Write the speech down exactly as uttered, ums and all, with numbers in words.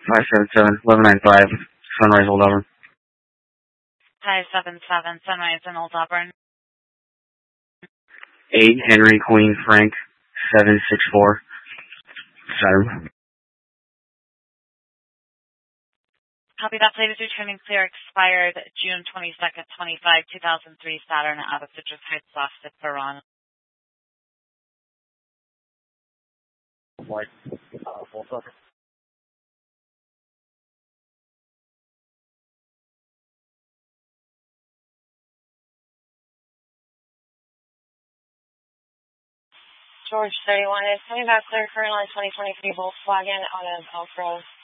five seven seven, eleven nine five, Sunrise Old Auburn. five seven seven, Sunrise in Old Auburn. eight, Henry Queen Frank, seven six four, Saturn. Copy that. Plate is returning clear. Expired June twenty-second, twenty-five, two thousand three, Saturn out of Citrus Heights, Plastic, Veron. Like, uh, full sucker. George thirty-one is coming back clear, current line twenty twenty-three Volkswagen out of Elk Grove.